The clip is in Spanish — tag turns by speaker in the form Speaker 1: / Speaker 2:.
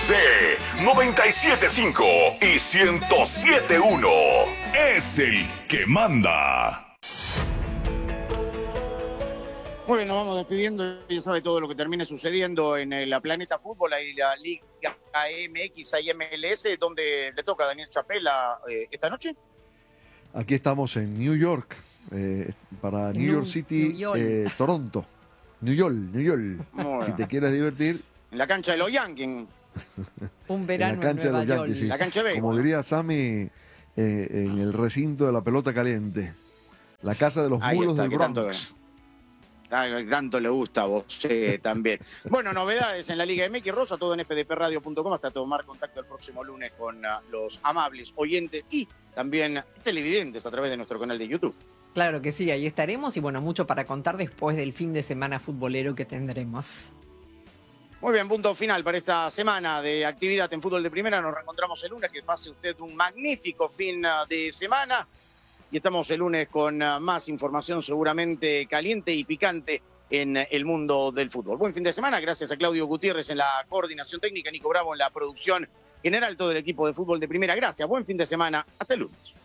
Speaker 1: 97.5 y 107.1. Es el que manda.
Speaker 2: Muy bien, nos vamos despidiendo. Ya sabe todo lo que termine sucediendo en el Planeta Fútbol y la Liga MX y MLS, donde le toca a Daniel Chapela esta noche.
Speaker 3: Aquí estamos en New York, para New York City, Toronto. New York.
Speaker 2: Bueno.
Speaker 3: Si te quieres divertir.
Speaker 2: En la cancha de los Yankees.
Speaker 4: Un verano
Speaker 3: en la cancha
Speaker 4: en Nueva
Speaker 3: de los
Speaker 4: York.
Speaker 3: Yankees, sí.
Speaker 2: La cancha de
Speaker 3: Como diría Sammy, en el recinto de la pelota caliente. La casa de los mulos del Bronx.
Speaker 2: Tanto le gusta a vos también. Bueno, novedades en la Liga MX, Rosa, todo en fdpradio.com, hasta tomar contacto el próximo lunes con los amables oyentes y también televidentes a través de nuestro canal de YouTube.
Speaker 4: Claro que sí, ahí estaremos y bueno, mucho para contar después del fin de semana futbolero que tendremos.
Speaker 2: Muy bien, punto final para esta semana de actividad en fútbol de primera. Nos reencontramos el lunes, que pase usted un magnífico fin de semana. Y estamos el lunes con más información seguramente caliente y picante en el mundo del fútbol. Buen fin de semana, gracias a Claudio Gutiérrez en la coordinación técnica, Nico Bravo en la producción general, todo el equipo de fútbol de primera. Gracias, buen fin de semana, hasta el lunes.